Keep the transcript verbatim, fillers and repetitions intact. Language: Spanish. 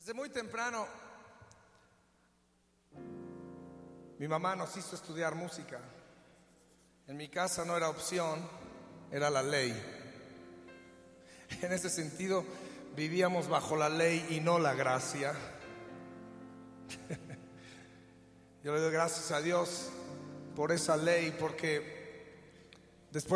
Desde muy temprano mi mamá nos hizo estudiar música. En mi casa no era opción, era la ley. En ese sentido, vivíamos bajo la ley y no la gracia. Yo le doy gracias a Dios por esa ley, porque